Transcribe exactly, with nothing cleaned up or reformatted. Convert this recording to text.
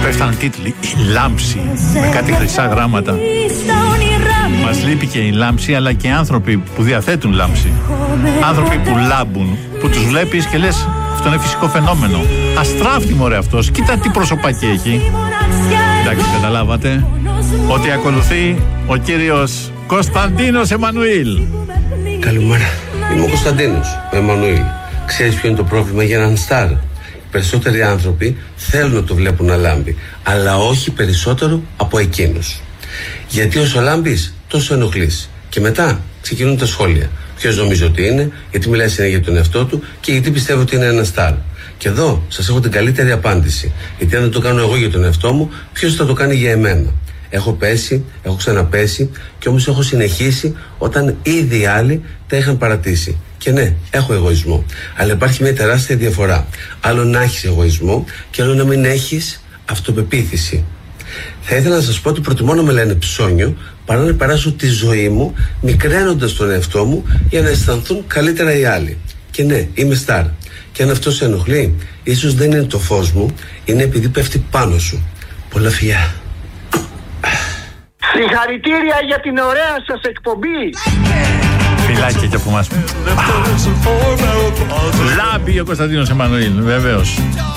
πέφτανε τίτλοι. Η λάμψη. Με κάτι χρυσά γράμματα. Μας λείπει και η λάμψη, αλλά και οι άνθρωποι που διαθέτουν λάμψη. Άνθρωποι που λάμπουν, που τους βλέπεις και λες, αυτό είναι φυσικό φαινόμενο. Αστράφτη μωρέ αυτός, κοίτα τι προσωπάκι έχει. Εντάξει, καταλάβατε. Ότι ακολουθεί ο κύριος Κωνσταντίνος Εμμανουήλ. Καλημέρα, είμαι ο Κωνσταντίνος Εμμανουήλ. Ξέρεις ποιο είναι το πρόβλημα για έναν στάρ? Οι περισσότεροι άνθρωποι θέλουν να το βλέπουν να λάμπει, αλλά όχι περισσότερο από εκείνους. Γιατί όσο λάμπεις, τόσο ενοχλείς. Και μετά ξεκινούν τα σχόλια. Ποιος νομίζει ότι είναι, γιατί μιλάει συνέχεια για τον εαυτό του και γιατί πιστεύω ότι είναι ένα στάρ. Και εδώ σας έχω την καλύτερη απάντηση. Γιατί αν δεν το κάνω εγώ για τον εαυτό μου, ποιος θα το κάνει για εμένα? Έχω πέσει, έχω ξαναπέσει και όμως έχω συνεχίσει όταν ήδη οι άλλοι τα είχαν παρατήσει. Και ναι, έχω εγωισμό. Αλλά υπάρχει μια τεράστια διαφορά. Άλλο να έχεις εγωισμό και άλλο να μην έχεις αυτοπεποίθηση. Θα ήθελα να σας πω ότι προτιμώ να με λένε ψώνιο παρά να περάσω τη ζωή μου μικραίνοντας τον εαυτό μου για να αισθανθούν καλύτερα οι άλλοι. Και ναι, είμαι στάρ. Και αν αυτό σε ενοχλεί, ίσως δεν είναι το φως μου, είναι επειδή πέφτει πάνω σου. Πολλά φιλιά. Συγχαρητήρια για την ωραία σας εκπομπή. Φιλάκια και από εμάς. Λάμπει ο Κωνσταντίνος Εμμανουήλ, βεβαίως.